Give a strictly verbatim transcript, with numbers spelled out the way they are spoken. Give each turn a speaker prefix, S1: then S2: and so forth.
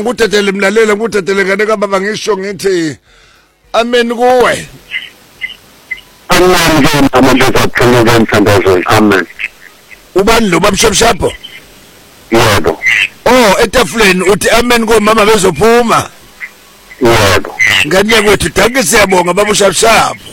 S1: Nguthathele mlalela nguthathele ngane kababa ngisho ngithi amen kuwe.
S2: Amen ke amandla aphumule emthandazweni. Amen.
S1: Ubani lo bamshopshapo?
S2: Yebo.
S1: Oh etafuleni uthi amen ko mama bezophuma.
S2: Yebo.
S1: Ngane kwethu danke siyabonga baba ushapshapo.